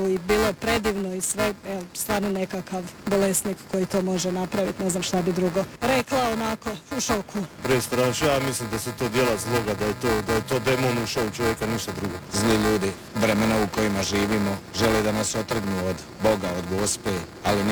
i bilo je predivno i sve, evo, stvarno nekakav bolesnik koji to može napraviti, ne znam šta bi drugo rekla, onako, u šoku. Prestrašno, ja mislim da su to djela zloga, da je to demon ušao u čovjeka, ništa drugo. Zli ljudi, vremena u kojima živimo, žele da nas otrgnu od Boga, od Gospe, ali